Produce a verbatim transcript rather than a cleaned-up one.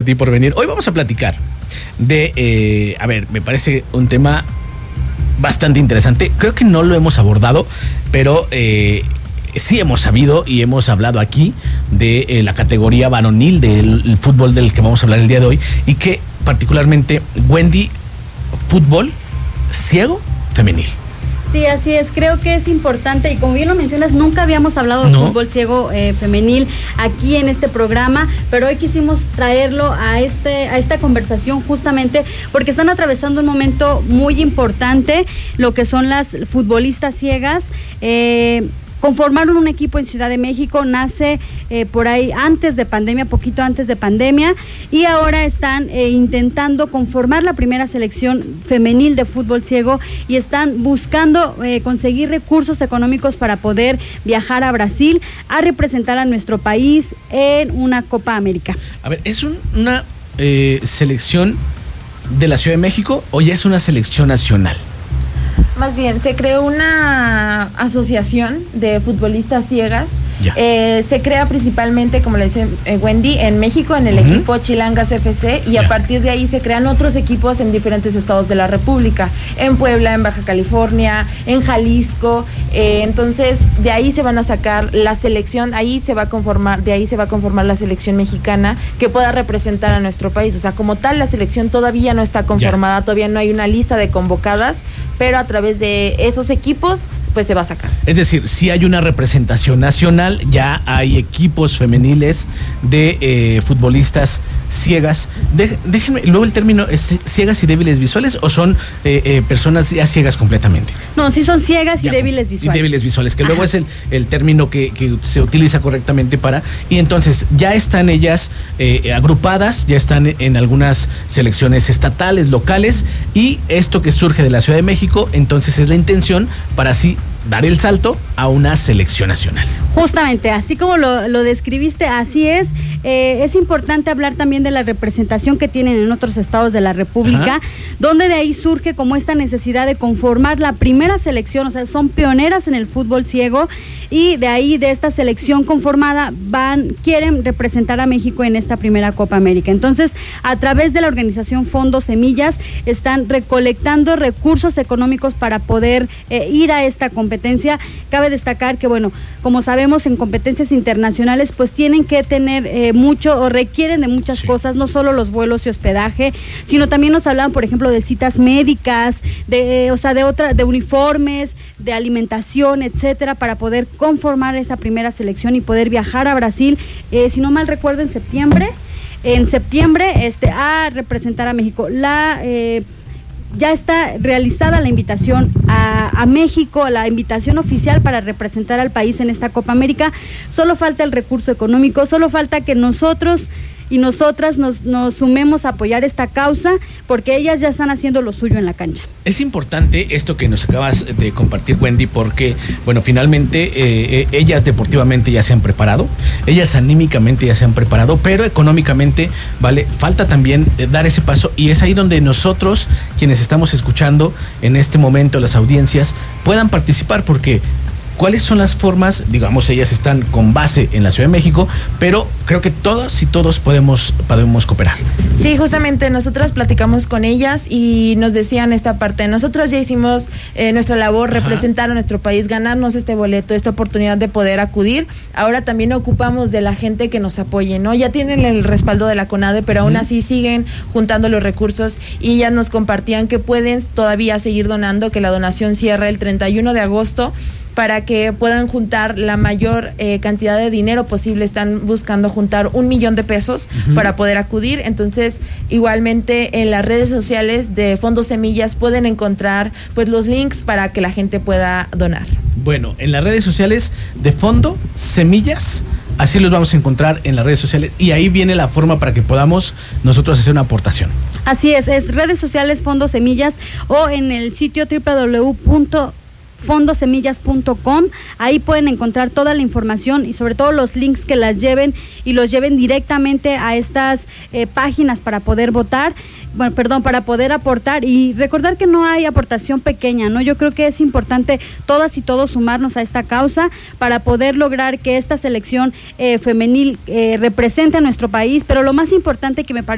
ti por venir. Hoy vamos a platicar de, eh, a ver, me parece un tema bastante interesante. Creo que no lo hemos abordado, pero eh, sí hemos sabido y hemos hablado aquí de eh, la categoría varonil del fútbol del que vamos a hablar el día de hoy, y que particularmente, Wendy, fútbol ciego femenil. Sí, así es, creo que es importante, y como bien lo mencionas, nunca habíamos hablado de no. fútbol ciego eh, femenil aquí en este programa, pero hoy quisimos traerlo a este a esta conversación justamente porque están atravesando un momento muy importante, lo que son las futbolistas ciegas. eh, Conformaron un equipo en Ciudad de México, nace eh, por ahí antes de pandemia, poquito antes de pandemia, y ahora están eh, intentando conformar la primera selección femenil de fútbol ciego y están buscando eh, conseguir recursos económicos para poder viajar a Brasil a representar a nuestro país en una Copa América. A ver, ¿es un, una eh, selección de la Ciudad de México o ya es una selección nacional? Más bien, se creó una asociación de futbolistas ciegas. Eh, se crea principalmente, como le dice eh, Wendy, en México, en el uh-huh. equipo Chilangas F C, y yeah. a partir de ahí se crean otros equipos en diferentes estados de la República, en Puebla, en Baja California, en Jalisco. Eh, entonces, de ahí se van a sacar la selección, ahí se va a conformar, de ahí se va a conformar la selección mexicana que pueda representar a nuestro país. O sea, como tal, la selección todavía no está conformada, yeah. todavía no hay una lista de convocadas, pero a través de esos equipos pues se va a sacar. Es decir, si hay una representación nacional, ya hay equipos femeniles de eh, futbolistas ciegas. De, déjenme, luego el término es ciegas y débiles visuales, o son eh, eh, personas ya ciegas completamente. No, sí son ciegas ya, y débiles visuales. Y débiles visuales, que Ajá. luego es el, el término que, que se utiliza correctamente para, y entonces ya están ellas eh, agrupadas, ya están en algunas selecciones estatales, locales, y esto que surge de la Ciudad de México, entonces es la intención para así dar el salto a una selección nacional. Justamente, así como lo, lo describiste, así es. Eh, es importante hablar también de la representación que tienen en otros estados de la República, Ajá. donde de ahí surge como esta necesidad de conformar la primera selección, o sea, son pioneras en el fútbol ciego, y de ahí, de esta selección conformada, van, quieren representar a México en esta primera Copa América. Entonces, a través de la organización Fondo Semillas, están recolectando recursos económicos para poder eh, ir a esta competencia. Cabe destacar que, bueno, como sabemos, en competencias internacionales, pues tienen que tener eh, mucho, o requieren de muchas sí. cosas, no solo los vuelos y hospedaje, sino también nos hablaban, por ejemplo, de citas médicas, de, eh, o sea, de otra, de uniformes, de alimentación, etcétera, para poder conformar esa primera selección y poder viajar a Brasil, eh, si no mal recuerdo, en septiembre, en septiembre, este, a representar a México. La eh, ya está realizada la invitación a, a México, la invitación oficial para representar al país en esta Copa América. Solo falta el recurso económico, solo falta que nosotros y nosotras nos, nos sumemos a apoyar esta causa, porque ellas ya están haciendo lo suyo en la cancha. Es importante esto que nos acabas de compartir, Wendy, porque, bueno, finalmente eh, eh, ellas deportivamente ya se han preparado, ellas anímicamente ya se han preparado, pero económicamente, vale, falta también eh, dar ese paso, y es ahí donde nosotros, quienes estamos escuchando en este momento, las audiencias, puedan participar, porque ¿cuáles son las formas? Digamos, ellas están con base en la Ciudad de México, pero creo que todas y todos podemos, podemos cooperar. Sí, justamente nosotras platicamos con ellas y nos decían esta parte. Nosotras ya hicimos eh, nuestra labor, Ajá. representar a nuestro país, ganarnos este boleto, esta oportunidad de poder acudir. Ahora también ocupamos de la gente que nos apoye, ¿no? Ya tienen el respaldo de la CONADE, pero aún así siguen juntando los recursos, y ellas nos compartían que pueden todavía seguir donando, que la donación cierra el treinta y uno de agosto, para que puedan juntar la mayor eh, cantidad de dinero posible. Están buscando juntar un millón de pesos uh-huh. para poder acudir. Entonces, igualmente en las redes sociales de Fondo Semillas pueden encontrar pues los links para que la gente pueda donar. Bueno, en las redes sociales de Fondo Semillas, así los vamos a encontrar en las redes sociales, y ahí viene la forma para que podamos nosotros hacer una aportación. Así es, es redes sociales Fondo Semillas, o en el sitio doble u doble u doble u punto fondo semillas punto com. Ahí pueden encontrar toda la información y sobre todo los links que las lleven y los lleven directamente a estas eh, páginas para poder votar. Bueno, perdón, para poder aportar, y recordar que no hay aportación pequeña, ¿no? Yo creo que es importante todas y todos sumarnos a esta causa para poder lograr que esta selección eh, femenil eh, represente a nuestro país, pero lo más importante que me parece